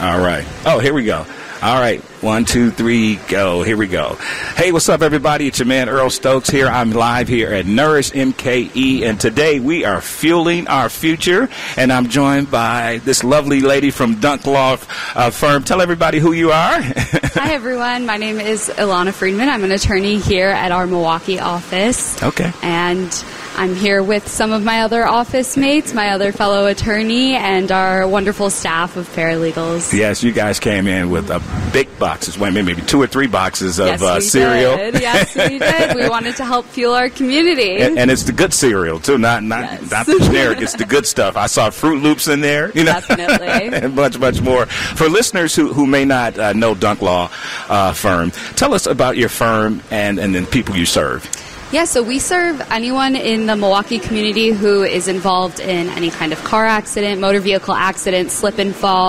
All right. Oh, here we go. All right. 1, 2, 3, go. Here we go. Hey, what's up, everybody? It's your man, Earl Stokes here. I'm live here at Nourish MKE, and today we are fueling our future, and I'm joined by this lovely lady from Dunk Law Firm. Tell everybody who you are. Hi, everyone. My name is Ilana Friedman. I'm an attorney here at our Milwaukee office. Okay. And I'm here with some of my other office mates, my other fellow attorney, and our wonderful staff of paralegals. Yes, you guys came in with big boxes, maybe 2 or 3 boxes of cereal. Yes, we did. We wanted to help fuel our community. And it's the good cereal, too, not the generic. It's the good stuff. I saw Fruit Loops in there, Definitely. and much more. For listeners who may not know Dunk Law Firm, tell us about your firm and the people you serve. Yeah, so we serve anyone in the Milwaukee community who is involved in any kind of car accident, motor vehicle accident, slip and fall.